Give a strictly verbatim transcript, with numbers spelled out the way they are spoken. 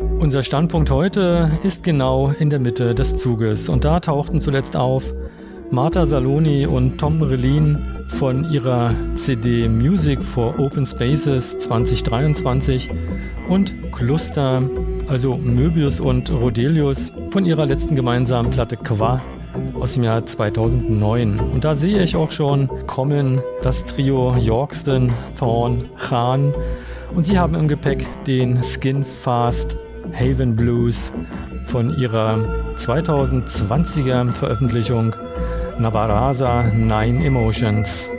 Unser Standpunkt heute ist genau in der Mitte des Zuges und da tauchten zuletzt auf Marta Saloni und Tom Relin von ihrer C D Music for Open Spaces zwanzig dreiundzwanzig und Cluster, also Möbius und Rodelius, von ihrer letzten gemeinsamen Platte Qua aus dem Jahr zweitausendneun. Und da sehe ich auch schon kommen das Trio Yorkston, Thorn, Khan und sie haben im Gepäck den Skinfast Haven Blues von ihrer zweitausendzwanziger Veröffentlichung Navarasa Nine Emotions.